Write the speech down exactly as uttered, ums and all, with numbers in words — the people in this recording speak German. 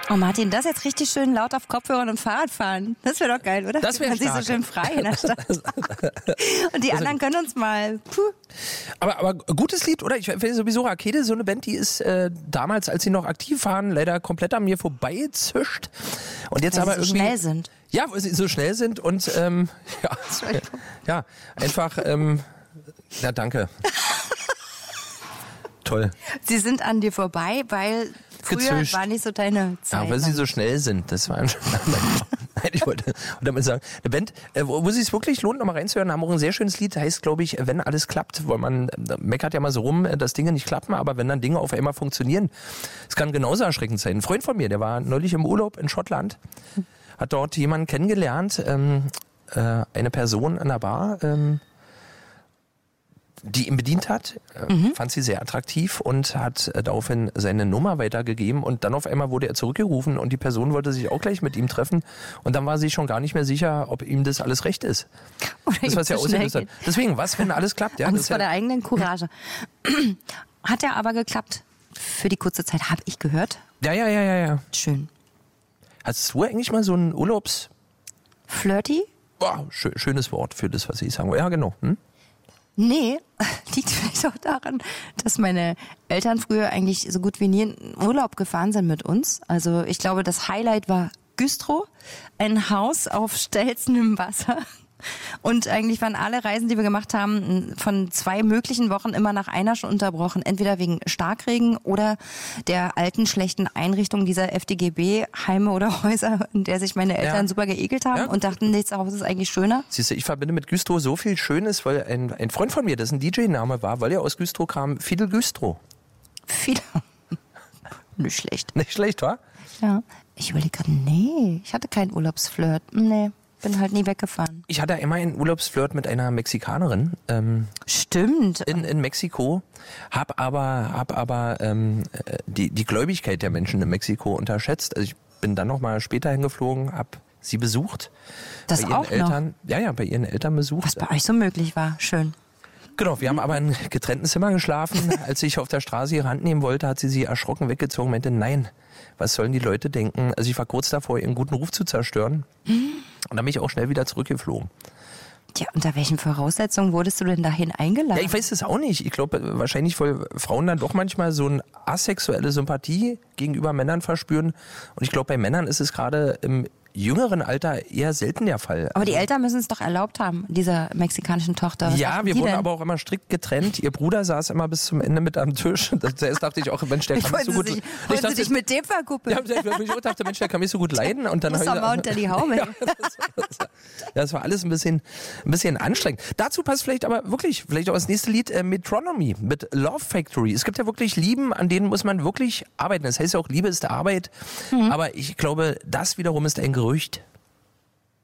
Oh Martin, das jetzt richtig schön laut auf Kopfhörern und Fahrrad fahren. Das wäre doch geil, oder? Das wäre Man sieht so schön frei in der Stadt. Und die anderen können uns mal... Puh. Aber, aber gutes Lied, oder? Ich finde sowieso Rakete, so eine Band, die ist äh, damals, als sie noch aktiv waren, leider komplett an mir vorbeizischt. Und jetzt Weil aber sie so irgendwie... schnell sind. Ja, weil sie so schnell sind und ähm, ja, ja, einfach, ähm, ja, danke. Toll. Sie sind an dir vorbei, weil früher Gezischt. war nicht so deine Zeit. Ja, weil sie so schnell sind. Das war ein Nein, ich wollte damit sagen, eine Band, äh, wo, wo es sich wirklich lohnt, nochmal reinzuhören, haben auch ein sehr schönes Lied, heißt, glaube ich, Wenn alles klappt, weil man äh, meckert ja mal so rum, dass Dinge nicht klappen, aber wenn dann Dinge auf einmal funktionieren, es kann genauso erschreckend sein. Ein Freund von mir, der war neulich im Urlaub in Schottland, hat dort jemanden kennengelernt, ähm, äh, eine Person an der Bar, ähm, die ihn bedient hat, äh, mhm. fand sie sehr attraktiv und hat äh, daraufhin seine Nummer weitergegeben und dann auf einmal wurde er zurückgerufen und die Person wollte sich auch gleich mit ihm treffen und dann war sie schon gar nicht mehr sicher, ob ihm das alles recht ist. Oder das, was ja ausgelöst hat. Deswegen, was, wenn alles klappt? Ja, Angst das vor ja der eigenen Courage. Hat ja aber geklappt. Für die kurze Zeit, habe ich gehört. Ja, ja, ja, ja, ja. Schön. Hast du eigentlich mal so ein Urlaubs... Flirty? Boah, schö- schönes Wort für das, was ich sagen wollte. Ja, genau. Hm? Nee, liegt vielleicht auch daran, dass meine Eltern früher eigentlich so gut wie nie in Urlaub gefahren sind mit uns. Also ich glaube, das Highlight war Güstrow, ein Haus auf stelzendem Wasser. Und eigentlich waren alle Reisen, die wir gemacht haben, von zwei möglichen Wochen immer nach einer schon unterbrochen. Entweder wegen Starkregen oder der alten, schlechten Einrichtung dieser F D G B-Heime oder Häuser, in der sich meine Eltern Ja. super geekelt haben Ja. und dachten, nächstes Haus ist eigentlich schöner. Siehst du, ich verbinde mit Güstrow so viel Schönes, weil ein, ein Freund von mir, dessen D J-Name war, weil er aus Güstrow kam, Fidel Güstrow. Viel. Nicht schlecht. Nicht schlecht, wa? Ja. Ich überlege gerade, nee, ich hatte keinen Urlaubsflirt. Nee, bin halt nie weggefahren. Ich hatte einmal einen Urlaubsflirt mit einer Mexikanerin ähm, Stimmt. in, in Mexiko, hab aber, hab aber ähm, die, die Gläubigkeit der Menschen in Mexiko unterschätzt. Also ich bin dann noch mal später hingeflogen, hab sie besucht. Das bei ihren auch Eltern, noch? Ja, ja, bei ihren Eltern besucht. Was bei euch so möglich war. Schön. Genau, wir haben aber in getrennten Zimmern geschlafen. Als ich auf der Straße ihre Hand nehmen wollte, hat sie sie erschrocken weggezogen und meinte, nein, was sollen die Leute denken? Also ich war kurz davor, ihren guten Ruf zu zerstören. Und dann bin ich auch schnell wieder zurückgeflogen. Tja, unter welchen Voraussetzungen wurdest du denn dahin eingeladen? Ja, ich weiß es auch nicht. Ich glaube, wahrscheinlich, weil Frauen dann doch manchmal so eine asexuelle Sympathie gegenüber Männern verspüren. Und ich glaube, bei Männern ist es gerade im jüngeren Alter eher selten der Fall. Aber die Eltern müssen es doch erlaubt haben, dieser mexikanischen Tochter. Was Ja, wir die wurden denn? aber auch immer strikt getrennt. Ihr Bruder saß immer bis zum Ende mit am Tisch. Zuerst dachte ich auch, Mensch, der kann mich so gut... Sich, ich wollen dachte, sie dich mit dem verkuppeln? Ja, ich dachte, Mensch, der kann mich so gut leiden. Und dann Muss hab doch mal unter die Haube. Ja, das, das, ja, das war alles ein bisschen, ein bisschen anstrengend. Dazu passt vielleicht aber wirklich, vielleicht auch das nächste Lied, äh, Metronomy mit Love Factory. Es gibt ja wirklich Lieben, an denen muss man wirklich arbeiten. Das heißt ja auch, Liebe ist Arbeit. Mhm. Aber ich glaube, das wiederum ist ein Gerücht.